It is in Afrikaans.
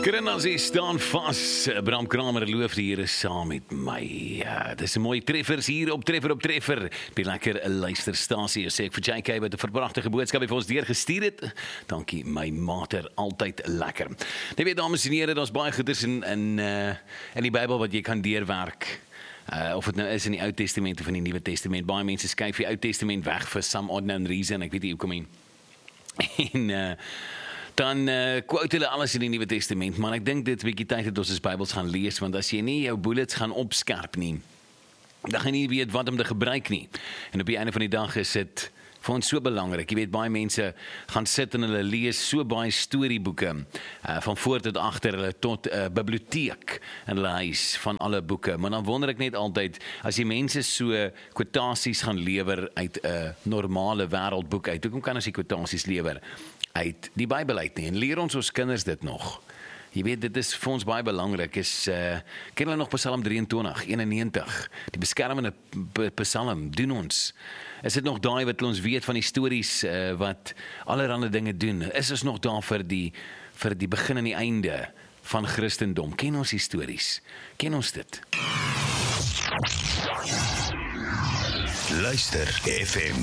Krennasie staan vas. Bram Kramer loof die Here saam met my. Ja, dis 'n mooi treffers hier op Treffer. Die lekker luisterstasie. Sê ek vir JK wat 'n verbragte boodskap vir ons deurgestuur het. Dankie my mater, altyd lekker. Net weet dames en here, daar's baie goeders in die Bybel wat jy kan deurwerk. Of het nou is in die Ou Testament of in die Nuwe Testament. Baie mense skuif die Ou Testament weg for some unknown reason. Ek weet nie hoekom nie. En dan quote hulle alles in die Nuwe Testament, maar ek dink dit 'n bietjie tyd het ons as Bybels gaan lees, want as jy nie jou bullets gaan opskerp nie, dan gaan jy nie weet wat om te gebruik nie. En op die einde van die dag is dit vir ons so belangrik. Jy weet, baie mense gaan sit en hulle lees so baie storieboeke, van voor tot agter, hulle tot biblioteek in hulle huis van alle boeke. Maar dan wonder ek net altyd, as die mense so kwotasies gaan lewer uit 'n normale wêreldboek uit, hoekom kan ons die kwotasies lewer uit die Bybel uit nie? En leer ons kinders dit nog? Jy weet, dit is vir ons baie belangrik, ken hulle nog Psalm 23, 91, die beskermende Psalm, doen ons. Is dit nog daai wat ons weet van die stories wat allerhande dinge doen? Is ons nog daar vir die begin en die einde van Christendom? Ken ons die stories? Ken ons dit? Luister FM